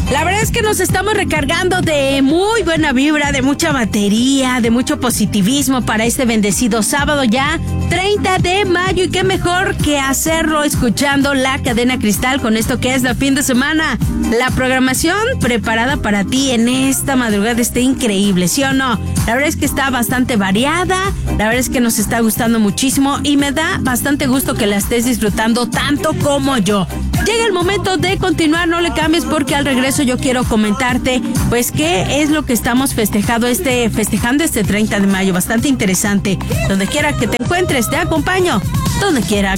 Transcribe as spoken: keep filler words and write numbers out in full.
La verdad es que nos estamos recargando de muy buena vibra, de mucha batería, de mucho positivismo para este bendecido sábado ya, treinta de mayo, y qué mejor que hacerlo escuchando la Cadena Cristal con esto que es la fin de semana. La programación preparada para ti en esta madrugada está increíble, ¿sí o no? La verdad es que está bastante variada, la verdad es que nos está gustando muchísimo y me da bastante gusto que la estés disfrutando tanto como yo. Llega el momento de continuar, no le cambies porque al regreso yo quiero comentarte pues qué es lo que estamos festejando este, festejando este treinta de mayo, bastante interesante. Donde quiera que te encuentres, te acompaño, donde quiera.